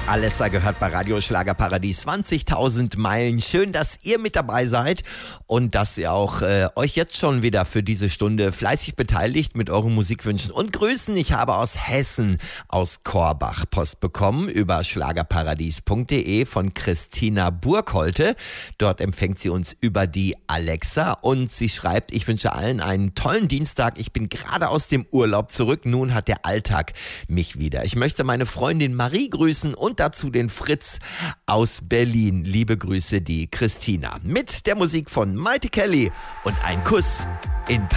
Alessa gehört bei Radio Schlagerparadies 20.000 Meilen. Schön, dass ihr mit dabei seid und dass ihr auch euch jetzt schon wieder für diese Stunde fleißig beteiligt mit euren Musikwünschen und Grüßen. Ich habe aus Hessen, aus Korbach, Post bekommen über schlagerparadies.de von Christina Burkholte. Dort empfängt sie uns über die Alexa und sie schreibt: Ich wünsche allen einen tollen Dienstag. Ich bin gerade aus dem Urlaub zurück. Nun hat der Alltag mich wieder. Ich möchte meine Freundin Marie grüßen und dazu den Fritz aus Berlin. Liebe Grüße, die Christina. Mit der Musik von Maite Kelly und ein Kuss in